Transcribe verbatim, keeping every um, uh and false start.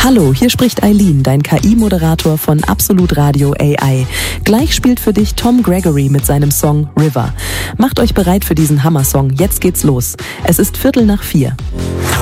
Hallo, hier spricht Eileen, dein K I-Moderator von Absolut Radio A I. Gleich spielt für dich Tom Gregory mit seinem Song River. Macht euch bereit für diesen Hammer-Song. Jetzt geht's los. Es ist Viertel nach vier.